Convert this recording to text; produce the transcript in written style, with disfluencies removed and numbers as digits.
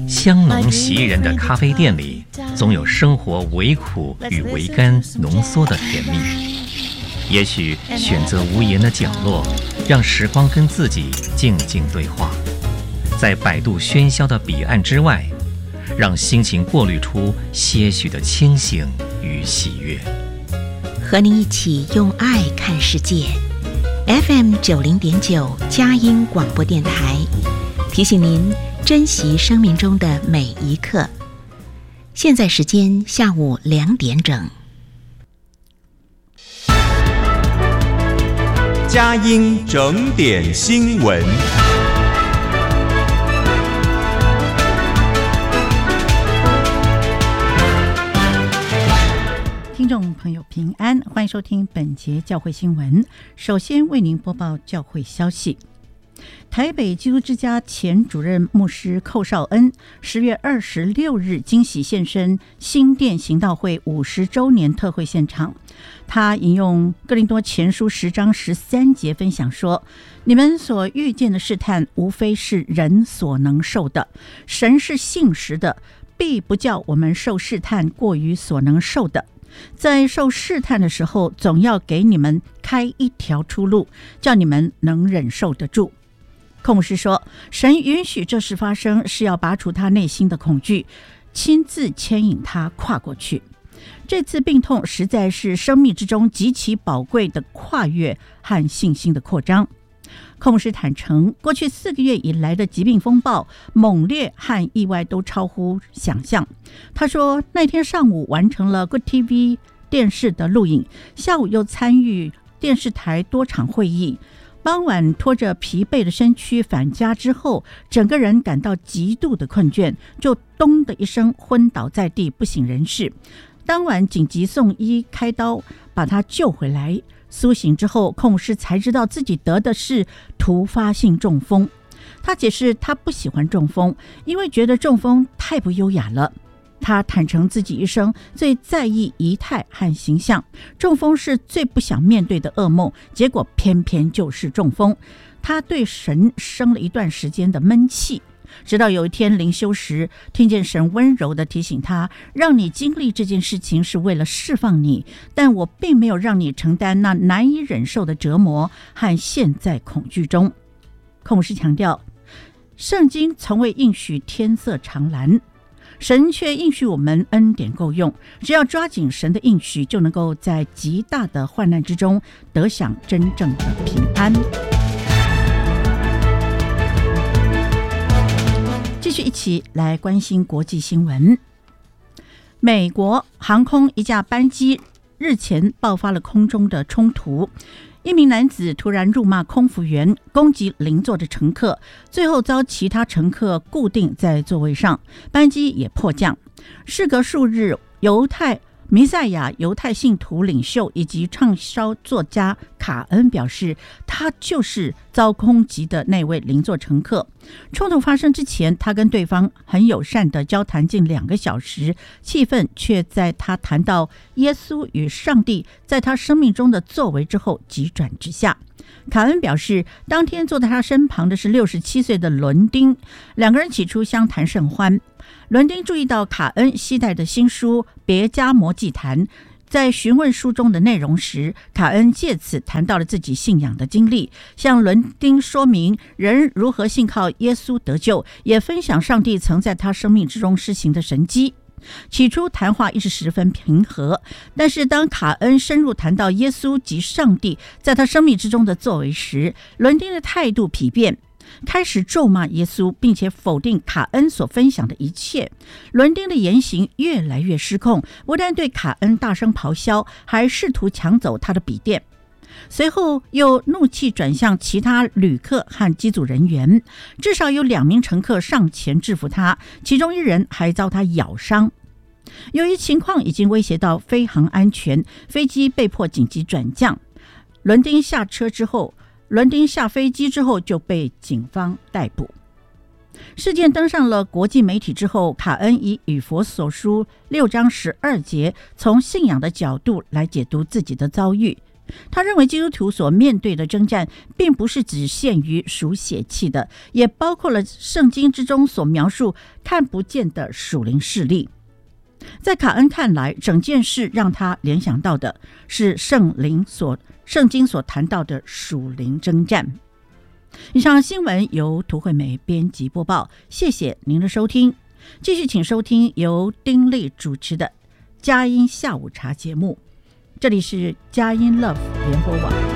香浓袭人的咖啡店里，总有生活微苦与微甘浓缩的甜蜜。也许选择无言的角落，让时光跟自己静静对话，在百度喧嚣的彼岸之外，让心情过滤出些许的清醒与喜悦。 和您一起用爱看世界。FM 90.9佳音广播电台，提醒您珍惜生命中的每一刻。现在时间下午2点整。 佳音整点新闻。 听众朋友平安，欢迎收听本节教会新闻。首先为您播报教会消息。台北基督之家前主任牧师寇绍恩10月26日惊喜现身新店行道会50周年特会现场。他引用哥林多前书10章13节分享说：你们所遇见的试探，无非是人所能受的，神是信实的，必不叫我们受试探过于所能受的。在受试探的时候，总要给你们开一条出路，叫你们能忍受得住。寇牧师说，神允许这事发生，是要拔除他内心的恐惧，亲自牵引他跨过去。这次病痛实在是生命之中极其宝贵的跨越和信心的扩张。寇牧师坦诚，过去4个月以来的疾病风暴猛烈和意外都超乎想象。他说，那天上午完成了 Good TV 电视的录影，下午又参与电视台多场会议，傍晚拖着疲惫的身躯返家之后，整个人感到极度的困倦，就咚的一声昏倒在地，不省人事。当晚紧急送医开刀把他救回来，苏醒之后，寇牧师才知道自己得的是突发性中风。他解释他不喜欢中风，因为觉得中风太不优雅了。他坦诚自己一生最在意仪态和形象，中风是最不想面对的噩梦，结果偏偏就是中风。他对神生了一段时间的闷气，直到有一天灵修时，听见神温柔地提醒他，让你经历这件事情是为了释放你，但我并没有让你承担那难以忍受的折磨和陷在恐惧中。寇牧师强调，圣经从未应许天色常蓝，神却应许我们恩典够用，只要抓紧神的应许，就能够在极大的患难之中得享真正的平安。继续一起来关心国际新闻。美国航空一架班机日前爆发了空中的冲突，一名男子突然辱骂空服员，攻击邻座的乘客，最后遭其他乘客固定在座位上，班机也迫降。事隔数日，弥赛亚犹太信徒领袖以及畅销作家卡恩表示，他就是遭攻击的那位邻座乘客。冲突发生之前，他跟对方很友善地交谈近2个小时，气氛却在他谈到耶稣与上帝在他生命中的作为之后急转直下。卡恩表示，当天坐在他身旁的是67岁的伦丁，两个人起初相谈甚欢。伦丁注意到卡恩携带的新书《别迦摩祭坛》，在询问书中的内容时，卡恩借此谈到了自己信仰的经历，向伦丁说明人如何信靠耶稣得救，也分享上帝曾在他生命之中施行的神迹。起初谈话一直十分平和，但是当卡恩深入谈到耶稣及上帝在他生命之中的作为时，伦丁的态度丕变，开始咒骂耶稣，并且否定卡恩所分享的一切。伦丁的言行越来越失控，不但对卡恩大声咆哮，还试图抢走他的笔电。随后又怒气转向其他旅客和机组人员，至少有2名乘客上前制服他，其中1人还遭他咬伤。由于情况已经威胁到飞航安全，飞机被迫紧急转降。伦丁下飞机之后就被警方逮捕。事件登上了国际媒体之后，卡恩以以弗所书6章12节从信仰的角度来解读自己的遭遇。 他认为基督徒所面对的征战并不是只限于属血气的，也包括了圣经之中所描述看不见的属灵势力。在卡恩看来，整件事让他联想到的是圣经所谈到的属灵征战。以上新闻由涂惠美编辑播报，谢谢您的收听。继续请收听由丁莉主持的佳音下午茶节目，这里是佳音 Love 联播网。